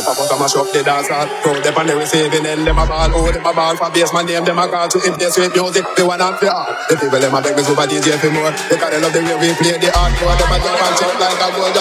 pop out and mash up the dance hall. Crowd them on the receiving end, them a ball. Oh, them a ball for bass, my name, them a call to impress with music. They want to fear. The people them a beg me super DJ for more. Because they love the way we play the hardcore. Them a jump and check like a gold.